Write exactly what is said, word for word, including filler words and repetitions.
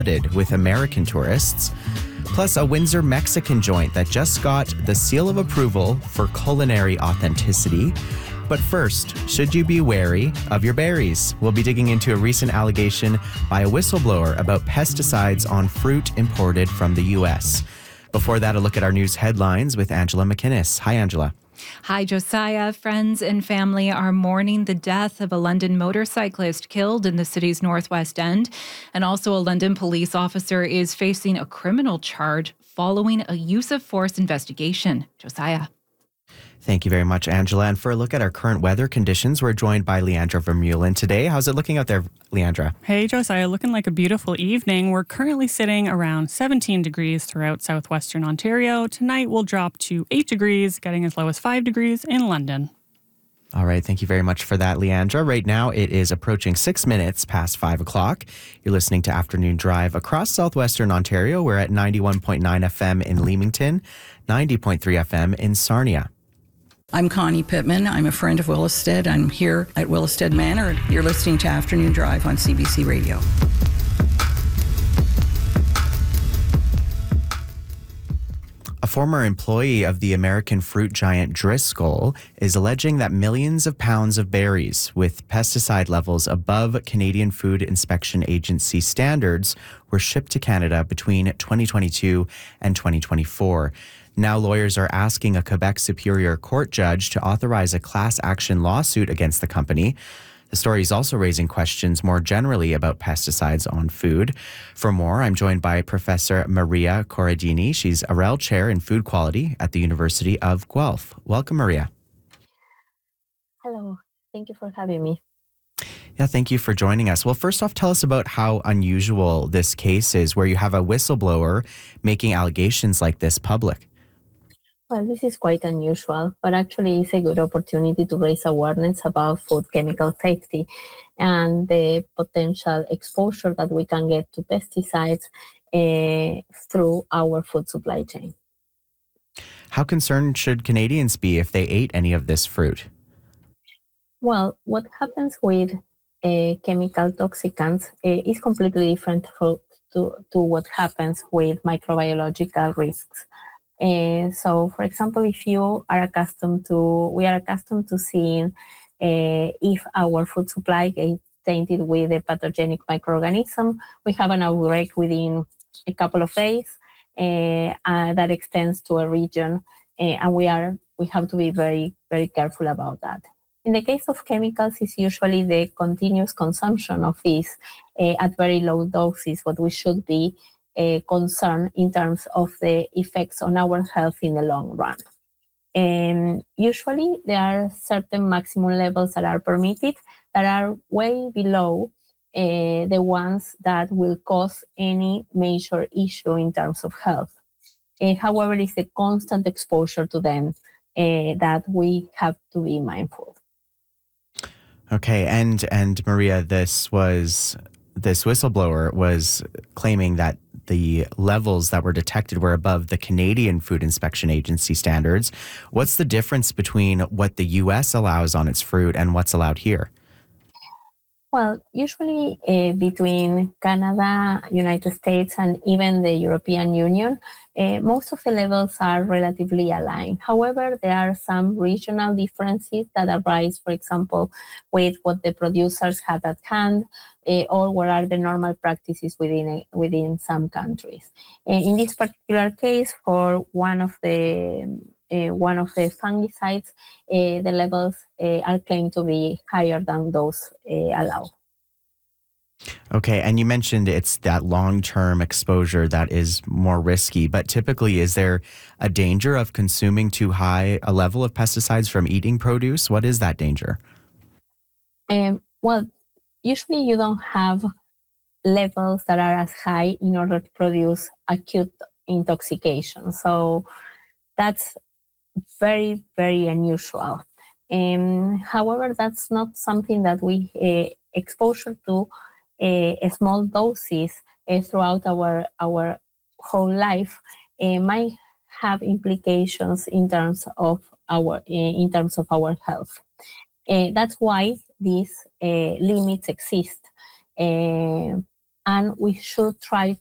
with American tourists, plus a Windsor Mexican joint that just got the seal of approval for culinary authenticity. But first, should you be wary of your berries? We'll be digging into a recent allegation by a whistleblower about pesticides on fruit imported from the U S. Before that, a look at our news headlines with Angela McInnes. Hi, Angela. Hi, Josiah. Friends and family are mourning the death of a London motorcyclist killed in the city's northwest end. And also a London police officer is facing a criminal charge following a use of force investigation. Josiah. Thank you very much, Angela. And for a look at our current weather conditions, we're joined by Leandra Vermeulen today. How's it looking out there, Leandra? Hey, Josiah. Looking like a beautiful evening. We're currently sitting around seventeen degrees throughout southwestern Ontario. Tonight will drop to eight degrees, getting as low as five degrees in London. All right. Thank you very much for that, Leandra. Right now, it is approaching six minutes past five o'clock. You're listening to Afternoon Drive across southwestern Ontario. We're at ninety-one point nine F M in Leamington, ninety point three F M in Sarnia. I'm Connie Pittman. I'm a friend of Willisted. I'm here at Willisted Manor. You're listening to Afternoon Drive on C B C Radio. A former employee of the American fruit giant Driscoll is alleging that millions of pounds of berries with pesticide levels above Canadian Food Inspection Agency standards were shipped to Canada between twenty twenty-two and twenty twenty-four. Now lawyers are asking a Quebec Superior Court judge to authorize a class action lawsuit against the company. The story is also raising questions more generally about pesticides on food. For more, I'm joined by Professor Maria Corradini. She's a R E L Chair in Food Quality at the University of Guelph. Welcome, Maria. Hello. Thank you for having me. Yeah, thank you for joining us. Well, first off, tell us about how unusual this case is, where you have a whistleblower making allegations like this public. Well, this is quite unusual, but actually it's a good opportunity to raise awareness about food chemical safety and the potential exposure that we can get to pesticides uh, through our food supply chain. How concerned should Canadians be if they ate any of this fruit? Well, what happens with uh, chemical toxicants uh, is completely different for, to, to what happens with microbiological risks. Uh, so, for example, if you are accustomed to, we are accustomed to seeing uh, if our food supply gets tainted with a pathogenic microorganism, we have an outbreak within a couple of days uh, uh, that extends to a region, uh, and we are we have to be very, very careful about that. In the case of chemicals, it's usually the continuous consumption of these uh, at very low doses, what we should be a concern in terms of the effects on our health in the long run. And usually there are certain maximum levels that are permitted that are way below uh, the ones that will cause any major issue in terms of health. Uh, however, it's the constant exposure to them uh, that we have to be mindful. Okay, and and Maria, this was this whistleblower was claiming that the levels that were detected were above the Canadian Food Inspection Agency standards. What's the difference between what the U S allows on its fruit and what's allowed here? Well, usually uh, between Canada, United States, and even the European Union, uh, most of the levels are relatively aligned. However, there are some regional differences that arise, for example, with what the producers had at hand, uh, or what are the normal practices within a, within some countries. Uh, in this particular case, for one of the Uh, one of the fungicides, uh, the levels uh, are claimed to be higher than those uh, allowed. Okay, and you mentioned it's that long-term exposure that is more risky, but typically is there a danger of consuming too high a level of pesticides from eating produce? What is that danger? Um, well, usually you don't have levels that are as high in order to produce acute intoxication. So that's very, very unusual. Um, however, that's not something that we uh, exposure to uh, small doses uh, throughout our our whole life uh, might have implications in terms of our uh, in terms of our health. Uh, that's why these uh, limits exist. Uh, and we should try